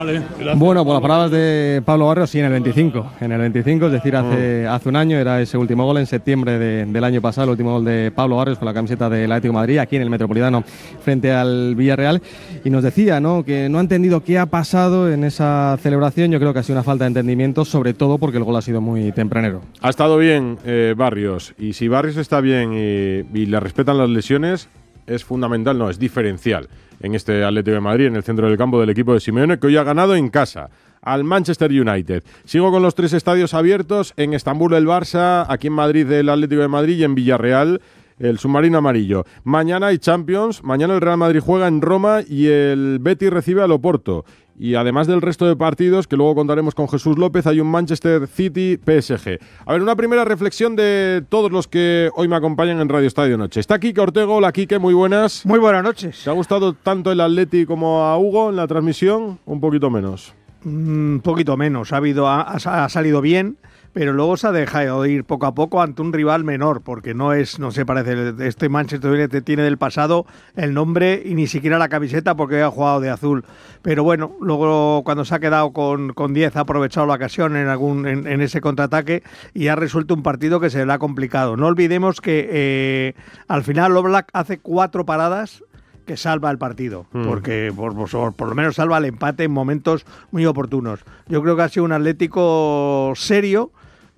Bueno, por las palabras de Pablo Barrios, sí, en el 25, es decir, hace un año, era ese último gol en septiembre del año pasado, el último gol de Pablo Barrios con la camiseta del Atlético de Madrid, aquí en el Metropolitano, frente al Villarreal, y nos decía, ¿no?, que no ha entendido qué ha pasado en esa celebración. Yo creo que ha sido una falta de entendimiento, sobre todo porque el gol ha sido muy tempranero. Ha estado bien Barrios, y si Barrios está bien y le respetan las lesiones, es fundamental, no, es diferencial en este Atlético de Madrid, en el centro del campo del equipo de Simeone, que hoy ha ganado en casa al Manchester United. Sigo con los 3 estadios abiertos: en Estambul el Barça, aquí en Madrid el Atlético de Madrid y en Villarreal el submarino amarillo. Mañana hay Champions, mañana el Real Madrid juega en Roma y el Betis recibe al Oporto. Y además del resto de partidos, que luego contaremos con Jesús López, hay un Manchester City-PSG. A ver, una primera reflexión de todos los que hoy me acompañan en Radio Estadio Noche. Está Quique Ortego. Hola, Quique, muy buenas. Muy buenas noches. ¿Te ha gustado tanto el Atleti como a Hugo en la transmisión? Un poquito menos. Un poquito menos. Ha salido bien, pero luego se ha dejado ir poco a poco ante un rival menor, porque no se parece. Este Manchester United tiene del pasado el nombre y ni siquiera la camiseta, porque ha jugado de azul. Pero bueno, luego cuando se ha quedado con 10 ha aprovechado la ocasión en ese contraataque y ha resuelto un partido que se le ha complicado. No olvidemos que al final Oblak hace 4 paradas que salva el partido, porque por lo menos salva el empate en momentos muy oportunos. Yo creo que ha sido un Atlético serio,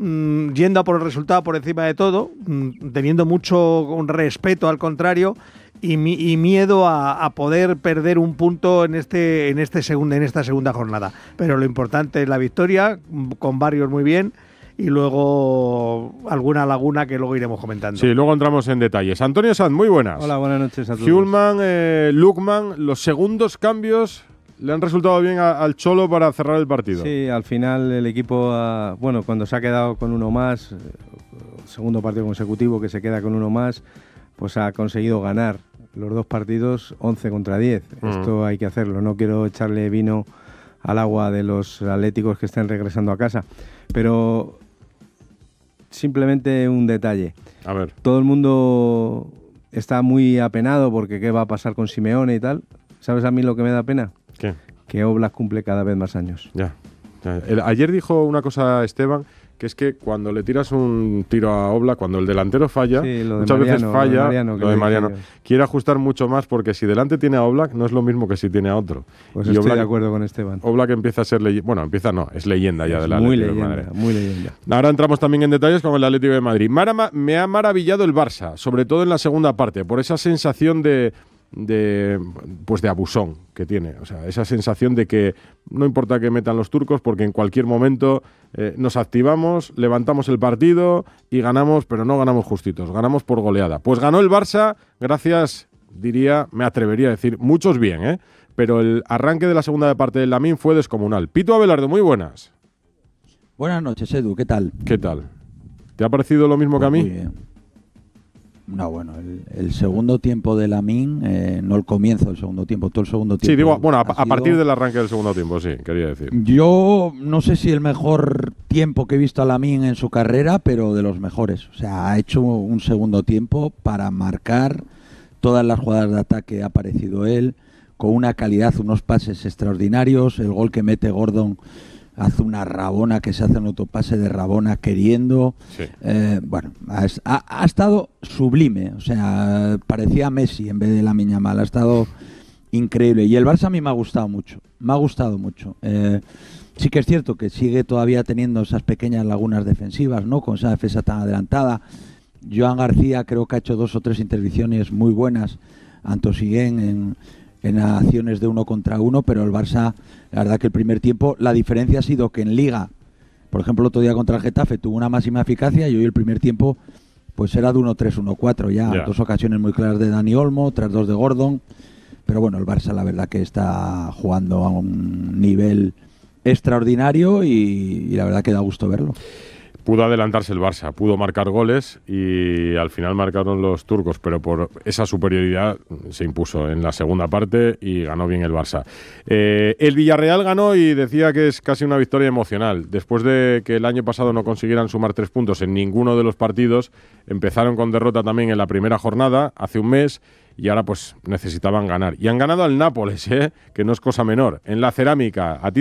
yendo a por el resultado por encima de todo, teniendo mucho respeto al contrario y miedo a poder perder un punto en esta segunda jornada. Pero lo importante es la victoria, con Barrios muy bien, y luego alguna laguna que luego iremos comentando. Sí, luego entramos en detalles. Antonio Sanz, muy buenas. Hola, buenas noches a todos. Hjulman, Lukman, los segundos cambios le han resultado bien al Cholo para cerrar el partido. Sí, al final el equipo, cuando se ha quedado con uno más, segundo partido consecutivo que se queda con uno más, pues ha conseguido ganar los 2 partidos 11-10. Esto hay que hacerlo, no quiero echarle vino al agua de los atléticos que estén regresando a casa, pero simplemente un detalle. A ver. Todo el mundo está muy apenado porque qué va a pasar con Simeone y tal. ¿Sabes a mí lo que me da pena? ¿Qué? Que Oblak cumple cada vez más años. Ya. Ayer dijo una cosa Esteban, que es que cuando le tiras un tiro a Oblak, cuando el delantero falla, sí, muchas veces falla lo de Mariano. Quiere ajustar mucho más, porque si delante tiene a Oblak no es lo mismo que si tiene a otro. Pues estoy de acuerdo con Esteban. Oblak empieza a ser es leyenda ya de la Atlético de Madrid. Muy leyenda. Ahora entramos también en detalles con el Atlético de Madrid. Me ha maravillado el Barça, sobre todo en la segunda parte, por esa sensación de abusón que tiene, o sea, esa sensación de que no importa que metan los turcos, porque en cualquier momento nos activamos, levantamos el partido y ganamos, pero no ganamos justitos, ganamos por goleada. Pues ganó el Barça gracias, me atrevería a decir, muchos bien, pero el arranque de la segunda parte del Lamine fue descomunal. Pito Abelardo, muy buenas. Buenas noches, Edu, ¿qué tal? ¿Qué tal? ¿Te ha parecido lo mismo que a mí? Muy bien. No, bueno, el segundo tiempo de Lamine, no el comienzo del segundo tiempo, todo el segundo tiempo. Sí, digo, bueno, a partir del arranque del segundo tiempo, sí, quería decir. Yo no sé si el mejor tiempo que he visto a Lamine en su carrera, pero de los mejores. O sea, ha hecho un segundo tiempo para marcar todas las jugadas de ataque, ha aparecido él, con una calidad, unos pases extraordinarios, el gol que mete Gordon. Hace una Rabona, que se hace un autopase de Rabona queriendo. Sí. Ha estado sublime. O sea, parecía Messi en vez de Lamine Yamal. Ha estado increíble. Y el Barça a mí me ha gustado mucho. Sí que es cierto que sigue todavía teniendo esas pequeñas lagunas defensivas, ¿no? Con esa defensa tan adelantada. Joan García creo que ha hecho 2 o 3 intervenciones muy buenas. Antosigen en acciones de 1 contra 1, pero el Barça, la verdad que el primer tiempo, la diferencia ha sido que en Liga, por ejemplo, el otro día contra el Getafe tuvo una máxima eficacia y hoy el primer tiempo pues era de 1-3, 1-4 ya. 2 ocasiones muy claras de Dani Olmo, otras 2 de Gordon, pero bueno, el Barça la verdad que está jugando a un nivel extraordinario y la verdad que da gusto verlo. Pudo adelantarse el Barça, pudo marcar goles y al final marcaron los turcos, pero por esa superioridad se impuso en la segunda parte y ganó bien el Barça. El Villarreal ganó y decía que es casi una victoria emocional. Después de que el año pasado no consiguieran sumar 3 puntos en ninguno de los partidos, empezaron con derrota también en la primera jornada, hace un mes, y ahora pues necesitaban ganar. Y han ganado al Nápoles, que no es cosa menor. En la Cerámica, a ti